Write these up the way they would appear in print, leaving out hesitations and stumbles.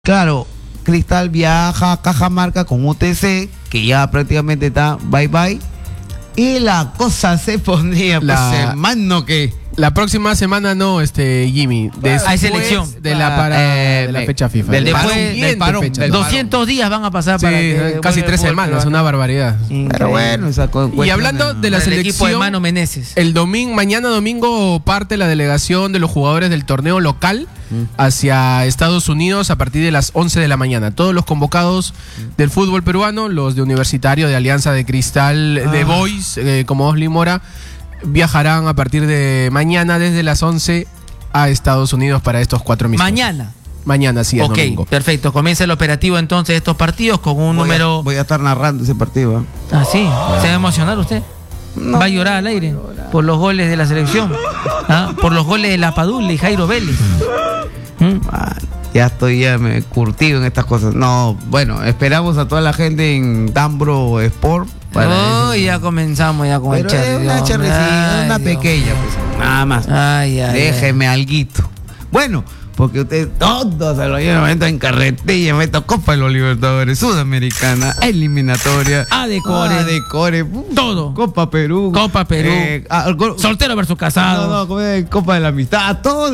Claro, Cristal viaja a Cajamarca con UTC, que ya prácticamente está bye bye. Y la cosa se pondría, pues, hermano, que la próxima semana no, Jimmy. Hay selección. De la fecha FIFA. Del parón. 200 días van a pasar para que casi 3 semanas, una barbaridad. Pero bueno, y hablando de la selección, equipo de Mano Meneses. Mañana domingo parte la delegación de los jugadores del torneo local hacia Estados Unidos a partir de las 11 de la mañana. Todos los convocados del fútbol peruano, los de Universitario, de Alianza de Cristal, de Boys, como Osli Mora, viajarán a partir de mañana desde las 11 a Estados Unidos para estos 4 amistosos. Mañana, sí, es domingo. Perfecto. Comienza el operativo entonces de estos partidos con un número... Voy a estar narrando ese partido. Ah, sí. ¿Se va a emocionar usted? No, va a llorar al aire por los goles de la selección, por los goles de La Padula y Jairo Vélez. Ya estoy curtido en estas cosas. No, bueno, esperamos a toda la gente en Tambro Sport. Ya comenzamos ya con el chat. Una pequeña, pues, nada más. Déjeme alguito. Bueno, porque ustedes todos se lo llevan en carretilla, meto Copa de los Libertadores, Sudamericana, eliminatoria, Decore, todo. Copa Perú. Soltero versus casado. Copa de la Amistad, todo.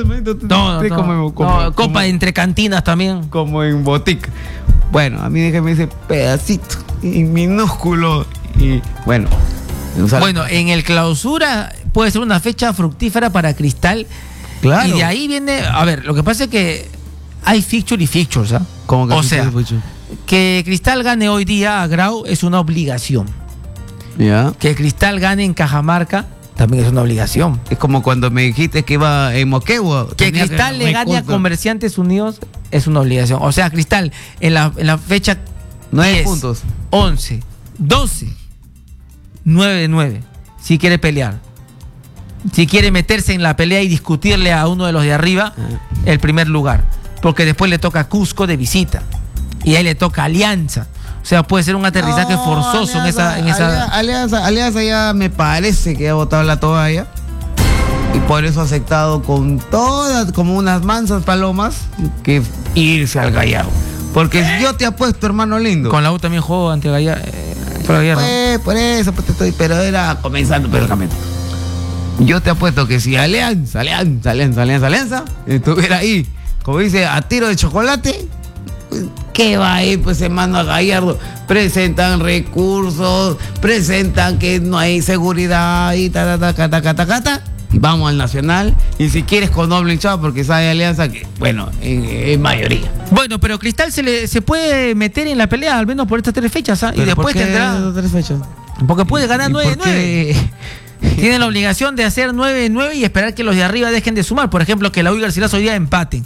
Copa entre cantinas también. Como en botica. Bueno, a mí déjeme ese pedacito y minúsculo. Y bueno. En el clausura puede ser una fecha fructífera para Cristal. Claro. Y de ahí viene, a ver, lo que pasa es que hay fixture y fixtures, ¿Cómo que o sea, que Cristal gane hoy día a Grau es una obligación. Ya. Que Cristal gane en Cajamarca también es una obligación. Es como cuando me dijiste que iba en Moquegua. Que Cristal le gane a Comerciantes Unidos es una obligación. O sea, Cristal en la fecha 9 10, puntos. 11, 12, 9, si quiere pelear. Si quiere meterse en la pelea y discutirle a uno de los de arriba el primer lugar. Porque después le toca Cusco de visita. Y ahí le toca Alianza. O sea, puede ser un aterrizaje forzoso Alianza, en esa... Alianza ya me parece que ha botado la toalla. Y por eso ha aceptado con todas, como unas mansas palomas, que irse al Gallardo. Porque yo te apuesto, hermano lindo. Con la U también jugó ante Gallardo. Por eso, pero era comenzando perfectamente. Yo te apuesto que si Alianza estuviera ahí, como dice, a tiro de chocolate, ¿qué va a ir, pues, hermano, a Gallardo? Presentan recursos, presentan que no hay seguridad y y vamos al Nacional, y si quieres con doble hinchado, porque sabe Alianza que, bueno, en mayoría. Bueno, pero Cristal se puede meter en la pelea, al menos por estas 3 fechas, y después tendrá... 3 fechas? Porque puede ganar 9-9. Tienen la obligación de hacer 9-9 y esperar que los de arriba dejen de sumar. Por ejemplo, que la U y Garcilaso hoy día empaten.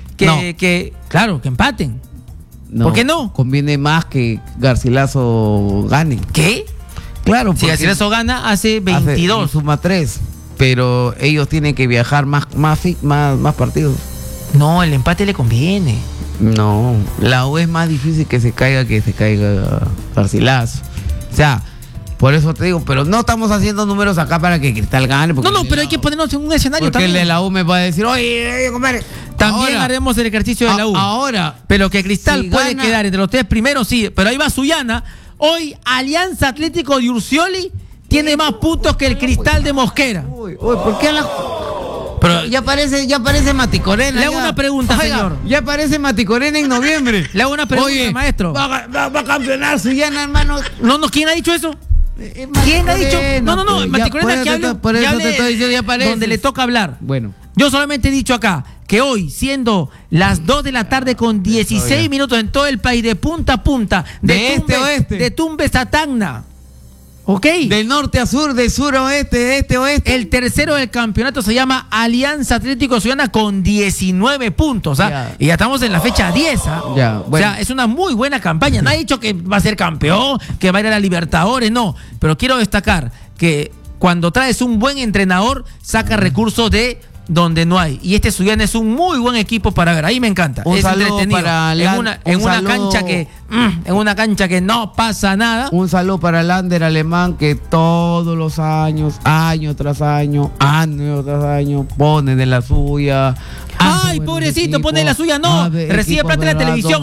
Claro, que empaten. No, ¿por qué no? Conviene más que Garcilaso gane. ¿Qué? Claro, si Garcilaso gana, hace 22. Suma 3. Pero ellos tienen que viajar más partidos. No, el empate le conviene. No, la U es más difícil que se caiga Garcilaso. O sea, por eso te digo, pero no estamos haciendo números acá para que Cristal gane. No, pero hay que ponernos en un escenario porque también. El de la U me va a decir, oye, compadre. También haremos el ejercicio de la U. Ahora. Pero que Cristal puede quedar entre los 3 primeros, sí. Pero ahí va Sullana. Hoy Alianza Atlético de Urcioli tiene más puntos que el Cristal de Mosquera. Uy, ¿por qué Pero ya parece Maticorena. Le hago una pregunta, señor. Ya parece Maticorena en noviembre. Le hago una pregunta, maestro. Va a campeonar Sullana, hermano. No, ¿quién ha dicho eso? ¿Quién ha dicho? No, Maticorena que hable. Por eso te estoy diciendo, ya parece. Donde le toca hablar. Bueno. Yo solamente he dicho acá que hoy, siendo las 2 de la tarde con 16 minutos en todo el país, de punta a punta, de este a oeste, de Tumbes a Tacna, ¿ok? Del norte a sur, de sur a oeste, de este a oeste. El tercero del campeonato se llama Alianza Atlético Sullana con 19 puntos. Y ya estamos en la fecha 10. Bueno. O sea, es una muy buena campaña. No ha dicho que va a ser campeón, que va a ir a la Libertadores, no. Pero quiero destacar que cuando traes un buen entrenador, saca recursos de donde no hay. Y este Sullana es un muy buen equipo para ver. Ahí me encanta. Es entretenido. En una cancha que no pasa nada. Un saludo para Lander Alemán, que todos los años, año tras año, pone de la suya, Ay, pobrecito, pone la suya, no. A ver, Recibe equipo plata de la peruano. televisión.